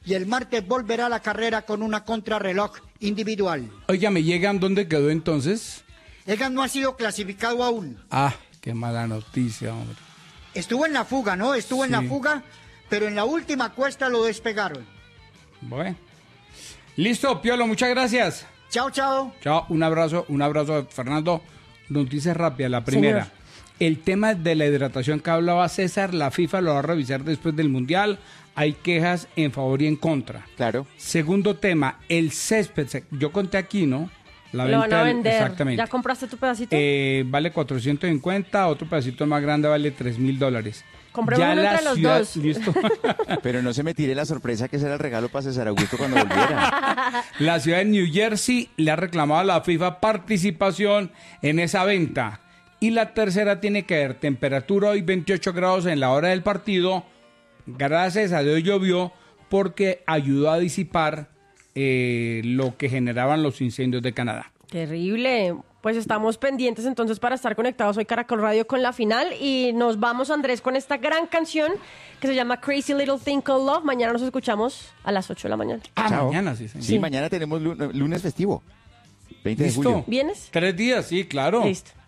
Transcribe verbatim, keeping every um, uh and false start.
y el martes volverá a la carrera con una contrarreloj individual. Oiga, ¿me llegan dónde quedó entonces? Egan no ha sido clasificado aún. Ah, qué mala noticia, hombre. Estuvo en la fuga, ¿no? Estuvo Sí. en la fuga, pero en la última cuesta lo despegaron. Bueno. Listo, Piolo, muchas gracias. Chao, chao. Chao, un abrazo, un abrazo, Fernando. Noticias rápidas, la primera. Señor. El tema de la hidratación que hablaba César, la FIFA lo va a revisar después del Mundial. Hay quejas en favor y en contra. Claro. Segundo tema, el césped. Se- Yo conté aquí, ¿no? La Lo van a del- vender. Exactamente. ¿Ya compraste tu pedacito? Eh, vale cuatrocientos cincuenta, otro pedacito más grande vale tres mil dólares. Compremos uno entre los dos. Listo. Pero no se me tire la sorpresa que será el regalo para César Augusto cuando volviera. La ciudad de New Jersey le ha reclamado a la FIFA participación en esa venta. Y la tercera tiene que ver temperatura hoy veintiocho grados en la hora del partido. Gracias a Dios llovió porque ayudó a disipar eh, lo que generaban los incendios de Canadá. Terrible. Pues estamos pendientes entonces para estar conectados hoy Caracol Radio con la final y nos vamos, Andrés, con esta gran canción que se llama Crazy Little Thing Called Love. Mañana nos escuchamos a las ocho de la mañana. Ah, Chao. mañana, sí, señor. Sí, mañana tenemos lu- lunes festivo. veinte de ¿Listo? julio. ¿Vienes? Tres días, sí, claro. Listo.